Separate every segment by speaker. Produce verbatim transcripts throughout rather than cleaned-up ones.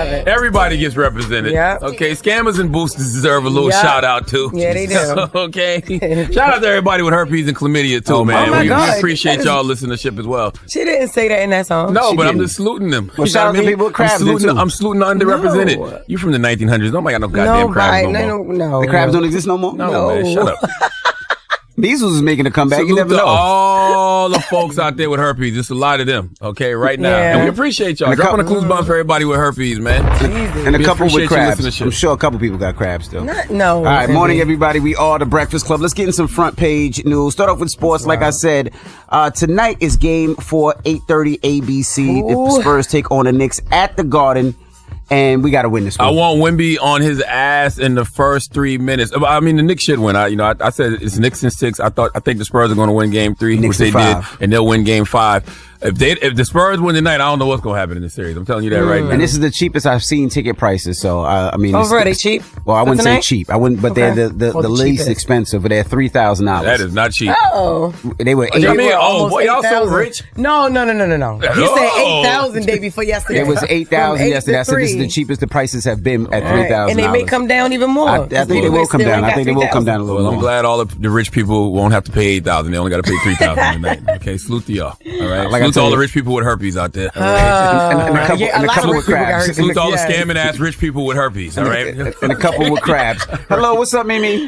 Speaker 1: love it.
Speaker 2: Everybody gets represented.
Speaker 1: Yep.
Speaker 2: Okay, scammers and boosters deserve a little
Speaker 1: Yep.
Speaker 2: shout out too.
Speaker 1: Yeah, they do.
Speaker 2: Okay. Shout out to everybody with herpes and chlamydia too,
Speaker 3: Oh,
Speaker 2: man.
Speaker 1: my
Speaker 2: we,
Speaker 1: God.
Speaker 2: we appreciate
Speaker 1: That is-
Speaker 2: y'all listenership as well.
Speaker 1: She didn't say that in that song.
Speaker 2: No,
Speaker 3: She
Speaker 2: but I'm
Speaker 3: didn't.
Speaker 2: just saluting them.
Speaker 3: Well,
Speaker 2: You
Speaker 3: shout
Speaker 2: know
Speaker 3: out
Speaker 2: what
Speaker 3: to
Speaker 2: I mean?
Speaker 3: people with crabs
Speaker 2: I'm saluting,
Speaker 3: then, too.
Speaker 2: I'm saluting the underrepresented.
Speaker 1: No.
Speaker 2: You from the nineteen hundreds? Nobody got no goddamn crabs no
Speaker 1: Nobody,
Speaker 2: more.
Speaker 1: no, no,
Speaker 3: The crabs
Speaker 1: no.
Speaker 3: don't exist no more?
Speaker 2: No,
Speaker 1: No.
Speaker 2: man, shut up.
Speaker 3: Measles is making a comeback. You
Speaker 2: Salute
Speaker 3: never
Speaker 2: to
Speaker 3: know.
Speaker 2: all the folks out there with herpes. There's a lot of them, okay, right now.
Speaker 1: Yeah.
Speaker 2: And we appreciate y'all.
Speaker 3: And a
Speaker 2: Dropping a
Speaker 3: couple-
Speaker 2: clues bomb for everybody with herpes, man.
Speaker 1: Jesus.
Speaker 3: And a
Speaker 2: We
Speaker 3: couple
Speaker 2: appreciate
Speaker 3: with
Speaker 2: your
Speaker 3: crabs.
Speaker 2: listenership.
Speaker 3: I'm sure a couple people got crabs still.
Speaker 1: Not, no.
Speaker 3: All right,
Speaker 1: Cindy.
Speaker 3: morning, everybody. We are the Breakfast Club. Let's get in some front page news. Start off with sports. Like I said, uh, tonight is game four, eight thirty A B C. The
Speaker 1: Ooh.
Speaker 3: Spurs take on the Knicks at the Garden, and we got to win this one.
Speaker 2: I want Wemby on his ass in the first three minutes. I mean, the Knicks should win. I, you know, I, I said it's Knicks in six. I thought, I think the Spurs are going to win game three,
Speaker 3: Knicks
Speaker 2: which they
Speaker 3: in
Speaker 2: did,
Speaker 3: five.
Speaker 2: and they'll win game five. If they, if the Spurs win tonight, I don't know what's going to happen in the series. I'm telling you that right now.
Speaker 3: And this is the cheapest I've seen ticket prices. So uh, I mean,
Speaker 1: Oh,
Speaker 3: it's-
Speaker 1: really?
Speaker 3: it's-
Speaker 1: Cheap?
Speaker 3: Well, I
Speaker 1: For
Speaker 3: wouldn't say
Speaker 1: tonight?
Speaker 3: cheap. I wouldn't, but
Speaker 1: Okay.
Speaker 3: they're the the,
Speaker 1: Well,
Speaker 3: the
Speaker 1: the
Speaker 3: least
Speaker 1: cheapest.
Speaker 3: expensive. But they're three thousand dollars.
Speaker 2: That is not cheap.
Speaker 1: Oh.
Speaker 3: They were
Speaker 2: I
Speaker 3: eight.
Speaker 2: mean,
Speaker 1: They were
Speaker 2: oh,
Speaker 1: almost
Speaker 2: boy, y'all so
Speaker 1: eight thousand.
Speaker 2: rich.
Speaker 1: No, no, no, no, no, no. You
Speaker 2: Oh.
Speaker 1: said eight thousand day before yesterday.
Speaker 3: It was eight thousand
Speaker 1: From eight
Speaker 3: yesterday.
Speaker 1: to
Speaker 3: I said this is the
Speaker 1: three.
Speaker 3: cheapest the prices have been at
Speaker 1: All
Speaker 3: three
Speaker 1: right.
Speaker 3: thousand.
Speaker 1: And they may come down even more.
Speaker 3: I, I think they will come
Speaker 1: Still
Speaker 3: down.
Speaker 1: ain't
Speaker 3: I think
Speaker 1: got
Speaker 3: they will come
Speaker 1: three thousand.
Speaker 3: down a little
Speaker 2: Well, I'm
Speaker 3: more.
Speaker 2: glad all the, the rich people won't have to pay eight thousand. They only got to pay three thousand tonight. Okay, salute to y'all. All right,
Speaker 3: Like I
Speaker 2: salute to
Speaker 3: tell
Speaker 2: all the
Speaker 3: you-
Speaker 2: rich people with herpes out there. All right?
Speaker 3: And- and a couple-
Speaker 1: yeah,
Speaker 3: and a
Speaker 1: lot
Speaker 3: couple
Speaker 1: of
Speaker 3: with
Speaker 1: people got
Speaker 3: crabs.
Speaker 1: hurt.
Speaker 2: Salute to all the
Speaker 1: Yes.
Speaker 2: scamming ass rich people with herpes. All right.
Speaker 3: And a couple with crabs. Hello, what's up, Mimi?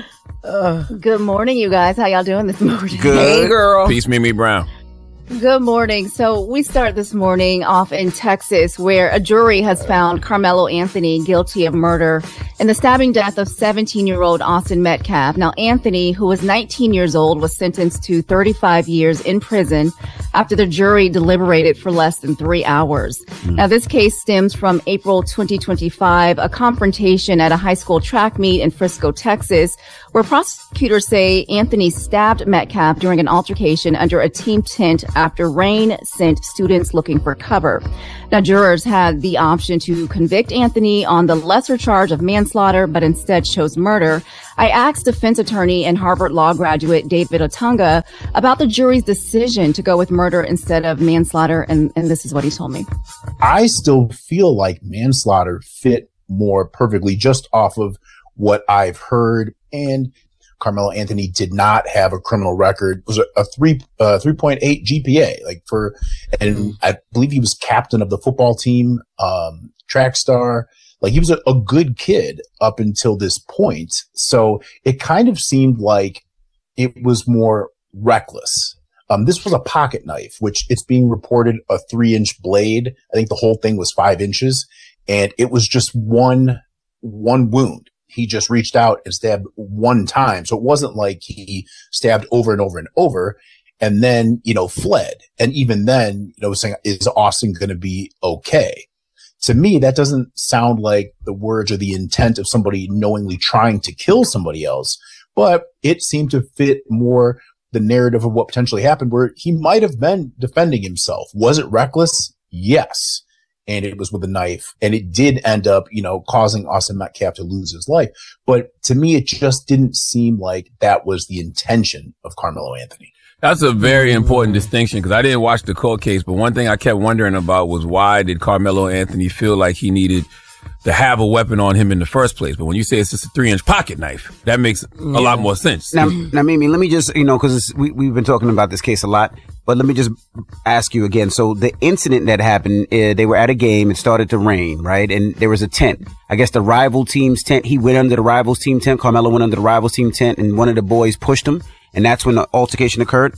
Speaker 4: Good morning, you guys. How y'all doing this morning?
Speaker 3: Good.
Speaker 1: Hey, girl.
Speaker 2: Peace, Mimi Brown.
Speaker 4: Good morning. So we start this morning off in Texas, where a jury has found Carmelo Anthony guilty of murder in the stabbing death of seventeen-year-old Austin Metcalf. Now, Anthony, who was nineteen years old, was sentenced to thirty-five years in prison after the jury deliberated for less than three hours. Now, this case stems from April twenty twenty-five, a confrontation at a high school track meet in Frisco, Texas, where prosecutors say Anthony stabbed Metcalf during an altercation under a team tent after rain sent students looking for cover. Now, jurors had the option to convict Anthony on the lesser charge of manslaughter, but instead chose murder. I asked defense attorney and Harvard Law graduate David Otunga about the jury's decision to go with murder instead of manslaughter, and, and this is what he told me.
Speaker 5: I still feel like manslaughter fit more perfectly just off of what I've heard. And Carmelo Anthony did not have a criminal record. It was a, a three, uh, three point eight G P A, like for, and I believe he was captain of the football team, um, track star. Like he was a, a good kid up until this point. So it kind of seemed like it was more reckless. Um, this was a pocket knife, which it's being reported a three inch blade. I think the whole thing was five inches and it was just one, one wound. He just reached out and stabbed one time. So it wasn't like he stabbed over and over and over and then, you know, fled. And even then, you know, saying, is Austin going to be okay? To me, that doesn't sound like the words or the intent of somebody knowingly trying to kill somebody else, but it seemed to fit more the narrative of what potentially happened, where he might have been defending himself. Was it reckless? Yes. And it was with a knife, and it did end up, you know, causing Austin Metcalf to lose his life. But to me, it just didn't seem like that was the intention of Carmelo Anthony.
Speaker 2: That's a very important distinction because I didn't watch the court case, but one thing I kept wondering about was why did Carmelo Anthony feel like he needed to have a weapon on him in the first place? But when you say it's just a three inch pocket knife, that makes a
Speaker 1: Yeah.
Speaker 2: lot more sense.
Speaker 3: Now, now, Mimi, let me just, you know, because we, we've been talking about this case a lot, but let me just ask you again. So the incident that happened, uh, they were at a game. It started to rain, right? And there was a tent. I guess the rival team's tent. He went under the rival's team tent. Carmelo went under the rival's team tent, and one of the boys pushed him. And that's when the altercation occurred?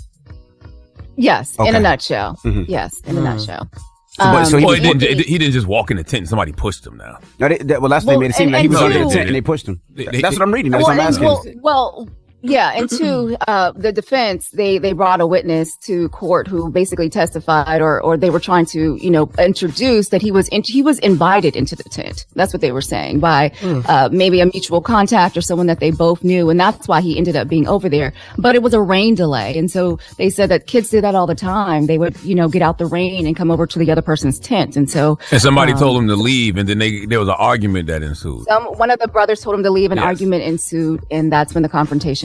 Speaker 4: Yes, in
Speaker 3: Okay.
Speaker 4: a nutshell.
Speaker 3: Mhm.
Speaker 4: Yes, in a nutshell.
Speaker 3: So, but- so
Speaker 4: Um,
Speaker 3: he
Speaker 2: Well,
Speaker 3: was,
Speaker 2: he didn't, he didn't just walk in the tent and somebody pushed him now.
Speaker 3: no, they, that, well, that's what
Speaker 4: Well,
Speaker 3: they made it seem
Speaker 4: and-
Speaker 3: like he
Speaker 4: and
Speaker 3: was under the
Speaker 4: two-
Speaker 3: tent and they pushed him.
Speaker 2: They- they-
Speaker 3: That's what I'm reading. That's
Speaker 4: well,
Speaker 3: what I'm
Speaker 4: and-
Speaker 3: asking.
Speaker 4: well, well, yeah, and two, uh, the defense, they, they brought a witness to court who basically testified or, or they were trying to, you know, introduce that he was, in, he was invited into the tent. That's what they were saying by, uh, maybe a mutual contact or someone that they both knew. And that's why he ended up being over there. But it was a rain delay. And so they said that kids did that all the time. They would, you know, get out the rain and come over to the other person's tent. And so,
Speaker 2: And somebody
Speaker 4: um,
Speaker 2: told him to leave, and then they, there was an argument that ensued.
Speaker 4: some, one of the brothers told him to leave, an
Speaker 2: Yes.
Speaker 4: argument ensued, and that's when the confrontation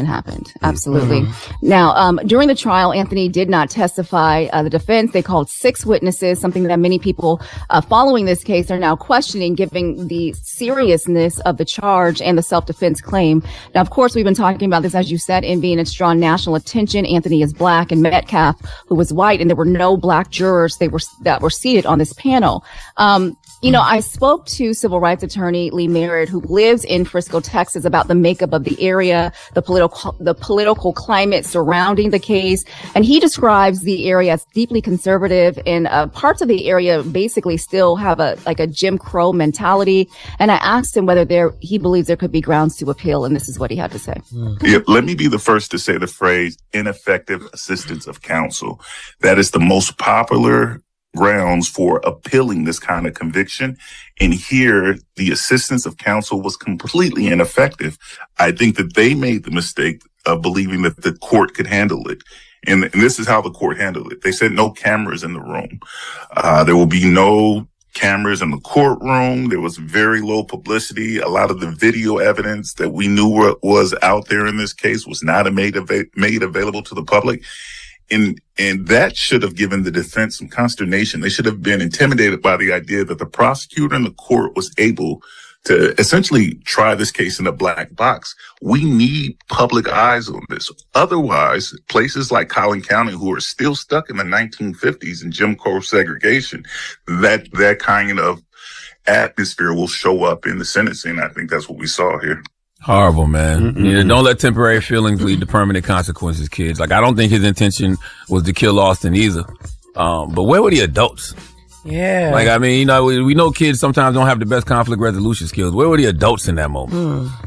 Speaker 4: situation happened. Absolutely. Mm-hmm. Now, um, during the trial, Anthony did not testify. Uh, the defense, they called six witnesses, something that many people uh, following this case are now questioning, given the seriousness of the charge and the self-defense claim. Now, of course, we've been talking about this, as you said, Envy, and it's drawn national attention. Anthony is black, and Metcalf, who was white, and there were no black jurors they were that were seated on this panel. Um, You know, I spoke to civil rights attorney Lee Merritt, who lives in Frisco, Texas, about the makeup of the area, the political, the political climate surrounding the case. And he describes the area as deeply conservative, and uh, parts of the area basically still have a, like a Jim Crow mentality. And I asked him whether there, he believes there could be grounds to appeal. And this is what he had to say.
Speaker 6: Yeah, let me be the first to say the phrase ineffective assistance of counsel. That is the most popular grounds for appealing this kind of conviction. And here, the assistance of counsel was completely ineffective. I think that they made the mistake of believing that the court could handle it. And, and this is how the court handled it. They said no cameras in the room. Uh, there will be no cameras in the courtroom. There was very low publicity. A lot of the video evidence that we knew were, was out there in this case was not made, av- made available to the public. And, and that should have given the defense some consternation. They should have been intimidated by the idea that the prosecutor and the court was able to essentially try this case in a black box. We need public eyes on this. Otherwise, places like Collin County, who are still stuck in the nineteen fifties and Jim Crow segregation, that, that kind of atmosphere will show up in the sentencing. I think that's what we saw here.
Speaker 2: Horrible, man. Mm-hmm. You know, don't let temporary feelings lead to permanent consequences, kids. Like, I don't think his intention was to kill Austin either. Um, but where were the adults?
Speaker 1: Yeah.
Speaker 2: Like, I mean, you know, we, we know kids sometimes don't have the best conflict resolution skills. Where were the adults in that moment?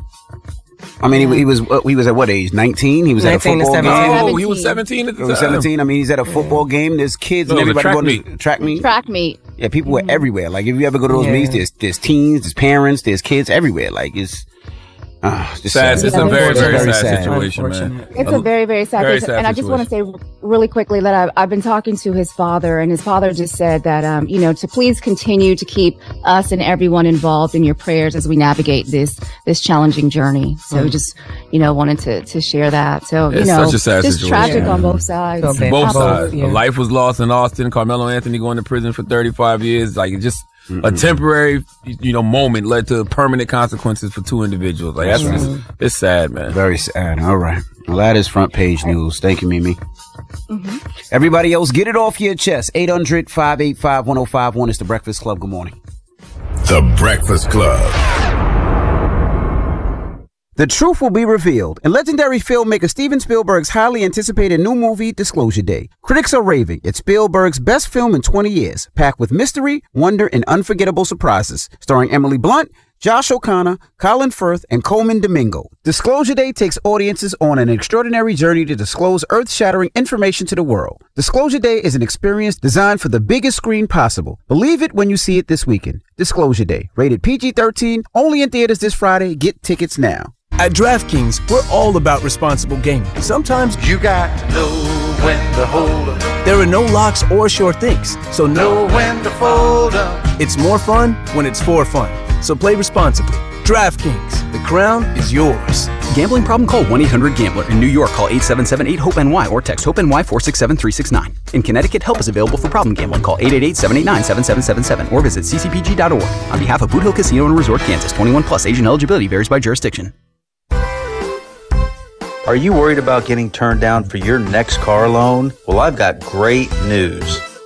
Speaker 1: Hmm.
Speaker 3: I mean, he, he was he was at what age? nineteen? He was at a football game.
Speaker 2: Oh, he was seventeen at the
Speaker 3: time. He was seventeen. I mean, he's at a football game. There's kids
Speaker 2: no,
Speaker 3: and everybody going
Speaker 2: meet.
Speaker 3: to track meet.
Speaker 4: Track meet.
Speaker 3: Yeah, people
Speaker 4: mm-hmm.
Speaker 3: were everywhere. Like, if you ever go to those
Speaker 1: yeah.
Speaker 3: meets, there's there's teens, there's parents, there's kids everywhere. Like, it's uh, just
Speaker 2: sad.
Speaker 3: sad.
Speaker 2: It's a very, very,
Speaker 3: very
Speaker 2: sad,
Speaker 3: sad
Speaker 2: situation, man.
Speaker 4: It's a very, very sad
Speaker 2: very
Speaker 4: case.
Speaker 2: sad
Speaker 4: and I just want to say really quickly that I've, I've been talking to his father, and his father just said that, um, you know, to please continue to keep us and everyone involved in your prayers as we navigate this, this challenging journey. So mm. just, you know, wanted to, to share that. So,
Speaker 2: it's
Speaker 4: you know,
Speaker 2: such a sad
Speaker 4: just
Speaker 2: situation.
Speaker 4: tragic
Speaker 2: yeah.
Speaker 4: on both sides.
Speaker 2: So both sides.
Speaker 1: Yeah.
Speaker 2: A life was lost in Austin. Carmelo Anthony going to prison for thirty-five years. Like, it just, Mm-mm. a temporary, you know, moment led to permanent consequences for two individuals. Like, that's
Speaker 3: mm-hmm.
Speaker 2: just, it's sad, man.
Speaker 3: Very sad. All right. Well, that is front page news. Thank you, Mimi.
Speaker 4: Mm-hmm.
Speaker 3: Everybody else, get it off your chest. eight hundred, five eight five, one oh five one. It's The Breakfast Club. Good morning.
Speaker 7: The Breakfast Club.
Speaker 3: The truth will be revealed in legendary filmmaker Steven Spielberg's highly anticipated new movie, Disclosure Day. Critics are raving. It's Spielberg's best film in twenty years, packed with mystery, wonder, and unforgettable surprises. Starring Emily Blunt, Josh O'Connor, Colin Firth, and Coleman Domingo. Disclosure Day takes audiences on an extraordinary journey to disclose earth-shattering information to the world. Disclosure Day is an experience designed for the biggest screen possible. Believe it when you see it this weekend. Disclosure Day, rated P G thirteen, only in theaters this Friday. Get tickets now.
Speaker 8: At DraftKings, we're all about responsible gaming. Sometimes
Speaker 9: you got to know when to hold up.
Speaker 8: There are no locks or sure things, so
Speaker 9: know when to fold up.
Speaker 8: It's more fun when it's for fun. So play responsibly. DraftKings, the crown is yours.
Speaker 10: Gambling problem? Call one eight hundred gambler. In New York, call eight seven seven eight hope N Y or text HOPE-NY four six seven three six nine. In Connecticut, help is available for problem gambling. Call eight eight eight seven eight nine seven seven seven seven or visit c c p g dot org. On behalf of Boot Hill Casino and Resort, Kansas, twenty-one plus, Asian eligibility varies by jurisdiction.
Speaker 11: Are you worried about getting turned down for your next car loan? Well, I've got great news.